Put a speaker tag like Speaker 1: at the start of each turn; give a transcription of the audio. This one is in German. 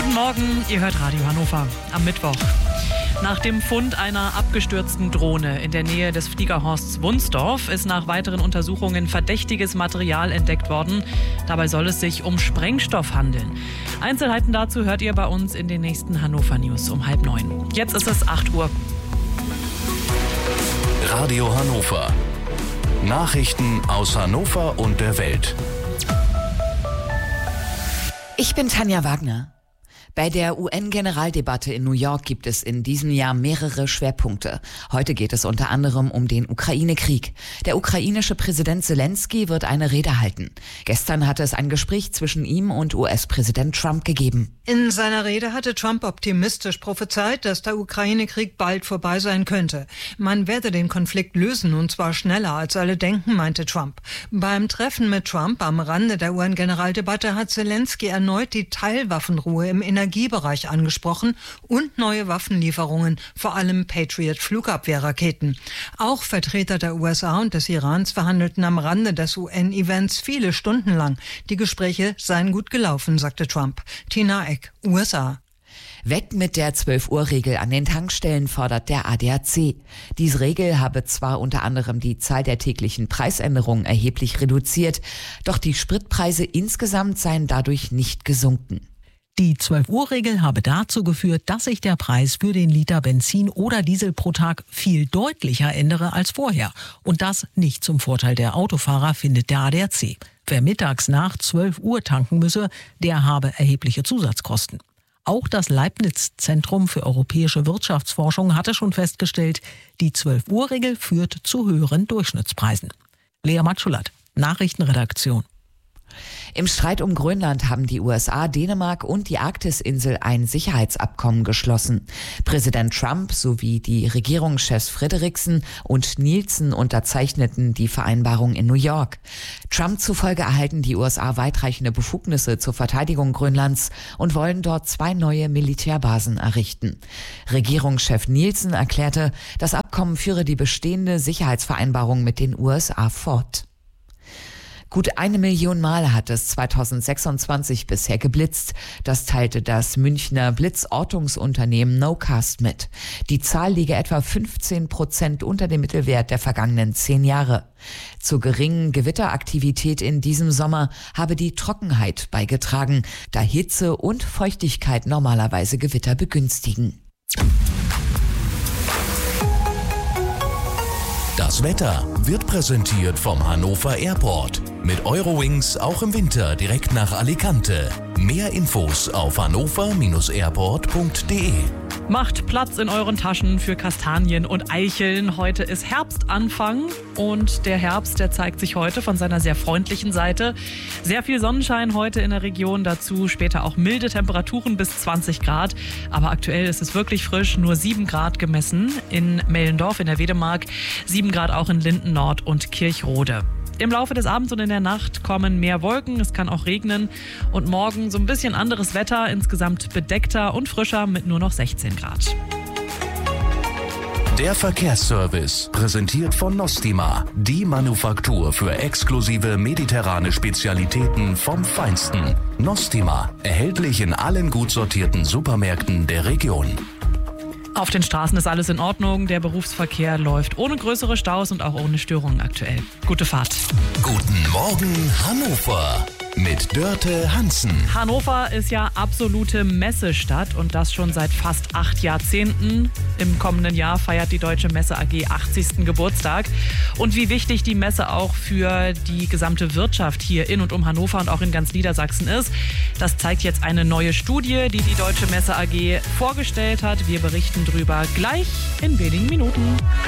Speaker 1: Guten Morgen, ihr hört Radio Hannover am Mittwoch. Nach dem Fund einer abgestürzten Drohne in der Nähe des Fliegerhorsts Wunsdorf ist nach weiteren Untersuchungen verdächtiges Material entdeckt worden. Dabei soll es sich um Sprengstoff handeln. Einzelheiten dazu hört ihr bei uns in den nächsten Hannover News um 8:30. Jetzt ist es 8 Uhr.
Speaker 2: Radio Hannover. Nachrichten aus Hannover und der Welt.
Speaker 3: Ich bin Tanja Wagner. Bei der UN-Generaldebatte in New York gibt es in diesem Jahr mehrere Schwerpunkte. Heute geht es unter anderem um den Ukraine-Krieg. Der ukrainische Präsident Zelensky wird eine Rede halten. Gestern hatte es ein Gespräch zwischen ihm und US-Präsident Trump gegeben.
Speaker 4: In seiner Rede hatte Trump optimistisch prophezeit, dass der Ukraine-Krieg bald vorbei sein könnte. Man werde den Konflikt lösen, und zwar schneller als alle denken, meinte Trump. Beim Treffen mit Trump am Rande der UN-Generaldebatte hat Zelensky erneut die Teilwaffenruhe im Energiebereich angesprochen und neue Waffenlieferungen, vor allem Patriot-Flugabwehrraketen. Auch Vertreter der USA und des Irans verhandelten am Rande des UN-Events viele Stunden lang. Die Gespräche seien gut gelaufen, sagte Trump. Tina Eck, USA.
Speaker 3: Weg mit der 12-Uhr-Regel an den Tankstellen, fordert der ADAC. Diese Regel habe zwar unter anderem die Zahl der täglichen Preisänderungen erheblich reduziert, doch die Spritpreise insgesamt seien dadurch nicht gesunken.
Speaker 5: Die 12-Uhr-Regel habe dazu geführt, dass sich der Preis für den Liter Benzin oder Diesel pro Tag viel deutlicher ändere als vorher. Und das nicht zum Vorteil der Autofahrer, findet der ADAC. Wer mittags nach 12 Uhr tanken müsse, der habe erhebliche Zusatzkosten. Auch das Leibniz-Zentrum für europäische Wirtschaftsforschung hatte schon festgestellt, die 12-Uhr-Regel führt zu höheren Durchschnittspreisen. Lea Matschulat, Nachrichtenredaktion.
Speaker 3: Im Streit um Grönland haben die USA, Dänemark und die Arktisinsel ein Sicherheitsabkommen geschlossen. Präsident Trump sowie die Regierungschefs Frederiksen und Nielsen unterzeichneten die Vereinbarung in New York. Trump zufolge erhalten die USA weitreichende Befugnisse zur Verteidigung Grönlands und wollen dort 2 neue Militärbasen errichten. Regierungschef Nielsen erklärte, das Abkommen führe die bestehende Sicherheitsvereinbarung mit den USA fort. Gut 1 Million Mal hat es 2026 bisher geblitzt. Das teilte das Münchner Blitzortungsunternehmen Nocast mit. Die Zahl liege etwa 15% unter dem Mittelwert der vergangenen 10 Jahre. Zur geringen Gewitteraktivität in diesem Sommer habe die Trockenheit beigetragen, da Hitze und Feuchtigkeit normalerweise Gewitter begünstigen.
Speaker 2: Das Wetter wird präsentiert vom Hannover Airport. Mit Eurowings auch im Winter direkt nach Alicante. Mehr Infos auf hannover-airport.de.
Speaker 1: Macht Platz in euren Taschen für Kastanien und Eicheln. Heute ist Herbstanfang und der Herbst, der zeigt sich heute von seiner sehr freundlichen Seite. Sehr viel Sonnenschein heute in der Region, dazu später auch milde Temperaturen bis 20 Grad. Aber aktuell ist es wirklich frisch, nur 7 Grad gemessen in Mellendorf in der Wedemark, 7 Grad auch in Linden Nord und Kirchrode. Im Laufe des Abends und in der Nacht kommen mehr Wolken, es kann auch regnen und morgen so ein bisschen anderes Wetter, insgesamt bedeckter und frischer mit nur noch 16 Grad.
Speaker 2: Der Verkehrsservice, präsentiert von Nostima, die Manufaktur für exklusive mediterrane Spezialitäten vom Feinsten. Nostima, erhältlich in allen gut sortierten Supermärkten der Region.
Speaker 1: Auf den Straßen ist alles in Ordnung. Der Berufsverkehr läuft ohne größere Staus und auch ohne Störungen aktuell. Gute Fahrt.
Speaker 2: Guten Morgen Hannover mit Dörte Hansen.
Speaker 1: Hannover ist ja absolute Messestadt und das schon seit fast 8 Jahrzehnten. Im kommenden Jahr feiert die Deutsche Messe AG 80. Geburtstag. Und wie wichtig die Messe auch für die gesamte Wirtschaft hier in und um Hannover und auch in ganz Niedersachsen ist, das zeigt jetzt eine neue Studie, die die Deutsche Messe AG vorgestellt hat. Wir berichten drüber gleich in wenigen Minuten.